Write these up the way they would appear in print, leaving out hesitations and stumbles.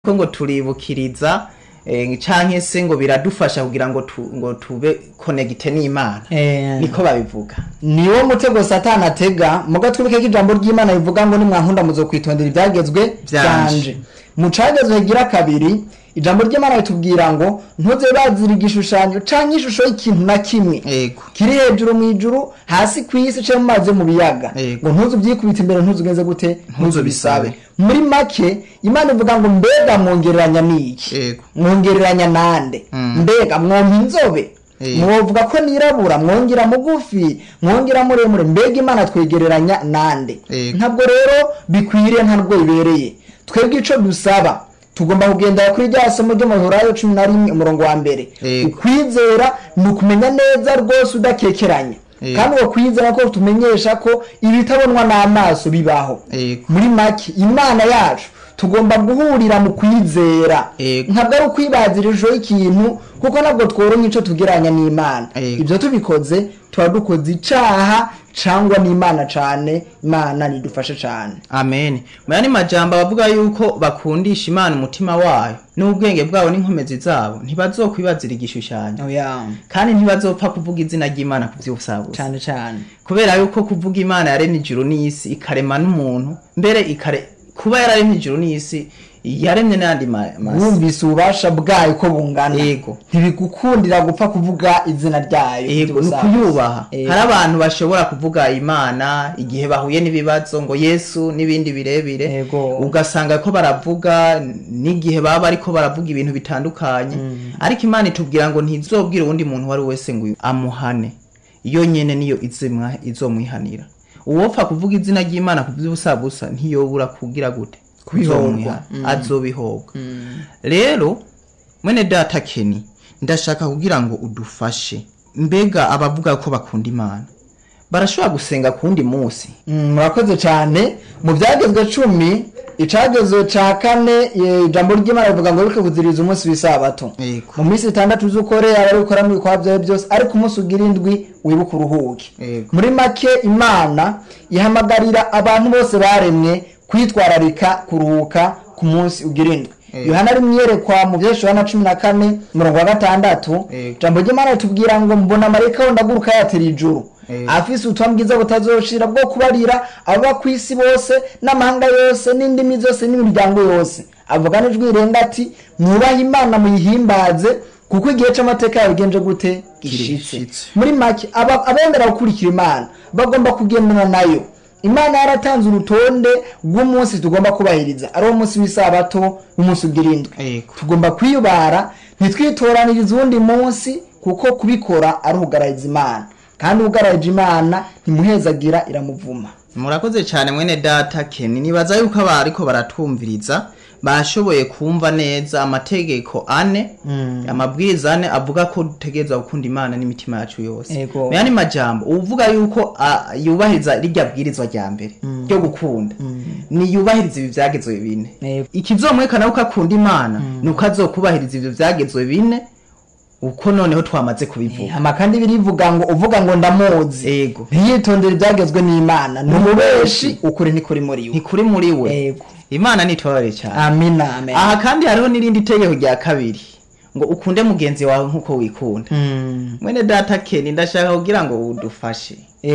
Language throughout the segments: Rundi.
ko ngo turibukiriza canke se ngo biradufasha kugira ngo tube connecte n'Imana niko babivuga. Niwo mutego Satani atega muga twibike ko ijambo ry'Imana bivuga ngo nimwankunda muzokwitondera ibyagezwe byanje. Mucagezwe higira kabiri ijambo ry'Imana ritubwira ngo ntuze bazira igishushanyo canke ishusho y'ikintu na kimwe kiri hejuru mu ijuru hasi kwisi cyo mu mazi mu biyaga ngo ntuze byikubita imbere ntuze ugenze gute ntuze bisabe. Muri make Imana ivuga ngo mbega mwongereranya niki mwongereranya nande mbega mwompa inzobe mwovuga ko nirabura mwongera mugufi mwongera muremure mbega Imana twegereranya nande. Ntabwo rero bikwiriye ntabwo ibereye twebwe ico dusaba tugomba kugenda kuri rya somo ryo mu Hurayo 11 umurongo wa mbere. Ukwizera nukumenya neza rwose udakekeranya kandi uwo kwizera ko tumenyesha ko ibitabonwa n'amaso bibaho. Muri make Imana yacu tugomba guhurira mu kwizera ntabwo ari ukwibazira ejo ikintu kuko nabwo tworonye ico tugeranya n'Imana. Ibyo tubikoze tuba dukoze icaha cangwa n'Imana cane. Imana nidufashe cane. Amen. Muyani majambo bavuga yuko bakundisha Imana umutima wayo n'ubwenge bwabo n'inkomezi zabo ntibazokwibazira igishushanyo kandi ntibazopfa kuvuga izina ry'Imana kuvyusabusa cane cane kubera yuko kuvuga Imana yaremye ijuru n'isi ikarema n'umuntu mbere kuba yararemye ijuru n'isi yaremye n'andi wumvise ububasha bwayo ko bungana ntibigukundira gupfa kuvuga izina ryayo n'ukuyubaha. Hari abantu bashobora kuvuga Imana igihe bahuye n'ibibazo ngo Yesu n'ibindi birebire ugasanga ko baravuga n'igihe baba ariko baravuga ibintu bitandukanye ariko Imana itubwira ngo ntizobwira uwundi muntu wari wese ngo amuhane iyo nyene niyo izomwihanira. Uwopfa kuvuga izina ry'Imana kuvyubusabusa ntiyobura kugira gute kubihomwa azobihobwa. Rero mwene data Keni ndashaka kugira ngo udufashe mbega abavuga ko bakunda Imana barashobora gusenga kundi munsi. Murakoze cyane. Mu byagezwe 10 icagezwe ca 4 ijambo ry'Imana rivuga ngo rike kuziriza umunsi w'isabato mu minsi 6 uzukore abari gukora mu bikwa byawe byose ariko umunsi ugira indwi wibuka uruhuke. Muri make Imana ihamagarira abantu bose baremwe kwitwararika kuruhuka ku munsi ugira indwi. Yohana ari myerekwa mu byesho Yohana 14 umurongo wa 6 ijambo ry'Imana ritubwira ngo mbona marayika wondaguruka yatera ijuru afise utwambwiza butazoshira bwo kubarira aba kwisi bose n'amahanga yose n'indimi zose n'imiryango yose avuga n'ijwi rirenga ati mwubaha Imana muyihimbaze kuko igihe c'amateka yabigenje gute gishitse. Muri make abendera gukurikira Imana bagomba kugendana nayo. Imana yaratanze urutonde rw'umunsi tugomba kubahiriza ari umunsi w'isabato umunsi ugira indwi. Tugomba kwiyubara ntitwitoraniriza uwundi munsi kuko kubikora ari ugarayiza Imana kandi ugarayiza Imana ntimuhezagira iramuvuma. Murakoze cyane mwene data Keni. Nibaza yuko abariko baratumviriza bashoboye kumva neza amategeko 4 amabwiriza 4 avuga ko dutegereza gukunda Imana n'imitima yacu yose. Yani majambo uvuga yuko yubahiriza rijya bwirizwa rya mbere ryo gukunda ni yubahiriza ibi byagezwe bine. Ikizomwekana uko akunda Imana nuko azokubahiriza ivyo byagezwe bine uko noneho twamaze kubivuga. Amakandi birivuga ngo uvuga ngo ndamuzi ntiyitondera ibyagezwe n'Imana numubeshi ukuri ntikuri muri we. Imana nitware cyane. Amina amen. Aha kandi hariho nirindi tegeko rya kabiri ngo ukunde mugenzi wawe nkuko wikunda. Mwene data Keni ndashaka kugira ngo udufashe.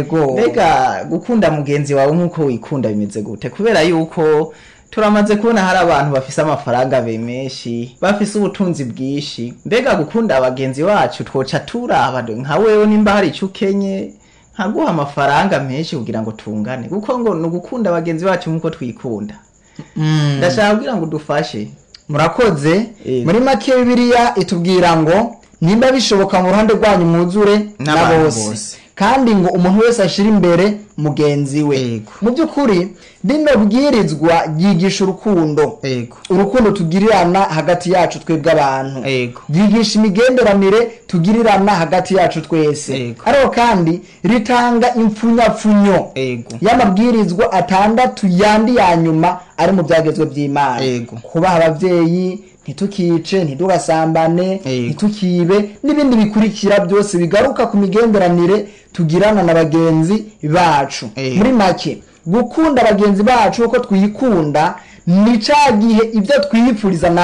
Mbega gukunda mugenzi wawe nkuko wikunda bimeze gute? Kubera yuko turamaze kubona hari abantu bafise amafaranga bemeshi bafise ubutunzi bwishi. Mbega gukunda abagenzi wacu twoca turaba nka wewe nimba hari icyo ukenye nkaguha amafaranga menshi kugira ngo tungane kuko ngo nugukunda abagenzi bacu nkuko twikunda. Ndashaka kugira ngo dufashe. Murakoze. Muri make Bibiliya itubwira ngo nimba bishoboka mu ruhande rwanyu mwuzure na bose kandi ngo umuntu wese ashira imbere mugenzi we. Mu byukuri bino bwirizwa yigisha urukundo tugirirana hagati yacu twebwe abantu. Yigisha imigenderanire tugirirana hagati yacu twese. Ariko kandi ritanga impfunyapfunyo y'amabwirizwa 6 yandi ya nyuma ari mu byagezwe by'Imana. Kubaha abavyeyi ntitukice ntidugasambane ntitukibe n'ibindi bikurikira byose bigaruka ku migenderanire tugirana na bagenzi bacu. Muri make gukunda abagenzi bacu uko twikunda ni ca gihe ibyo twiyipfuriza